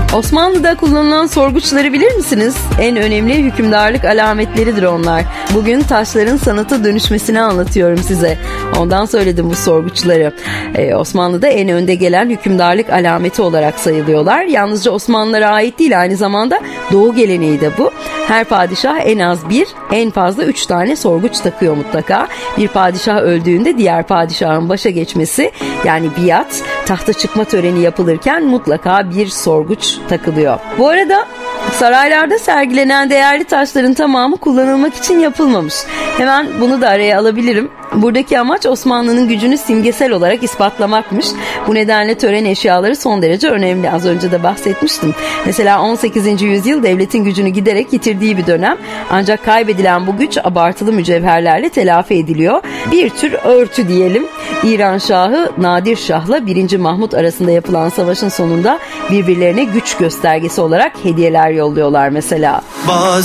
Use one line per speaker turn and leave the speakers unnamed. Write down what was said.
Osmanlı'da kullanılan sorguçları bilir misiniz? En önemli hükümdarlık alametleridir onlar. Bugün taşların sanata dönüşmesini anlatıyorum size. Ondan söyledim bu sorguçları. Osmanlı'da en önde gelen hükümdarlık alameti olarak sayılıyorlar. Yalnızca Osmanlılara ait değil, aynı zamanda Doğu geleneği de bu. Her padişah en az bir, en fazla 3 tane sorguç takıyor mutlaka. Bir padişah öldüğünde diğer padişahın başa geçmesi, yani biat, tahta çıkma töreni yapılırken mutlaka bir sorguç takılıyor. Bu arada saraylarda sergilenen değerli taşların tamamı kullanılmak için yapılmamış. Hemen bunu da araya alabilirim. Buradaki amaç Osmanlı'nın gücünü simgesel olarak ispatlamakmış. Bu nedenle tören eşyaları son derece önemli. Az önce de bahsetmiştim. Mesela 18. yüzyıl devletin gücünü giderek yitirdiği bir dönem. Ancak kaybedilen bu güç abartılı mücevherlerle telafi ediliyor. Bir tür örtü diyelim. İran Şahı Nadir Şah'la 1. Mahmut arasında yapılan savaşın sonunda birbirlerine güç göstergesi olarak hediyeler yolluyorlar mesela.